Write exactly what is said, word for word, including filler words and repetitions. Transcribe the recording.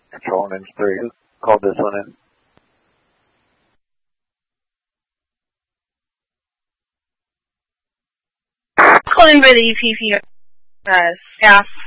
Control Ninja three, who called this one in? Calling by the E P P uh, staff